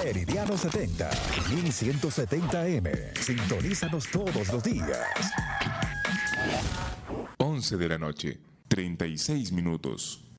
Meridiano 70, 1170M. Sintonízanos todos los días. 11 de la noche, 36 minutos.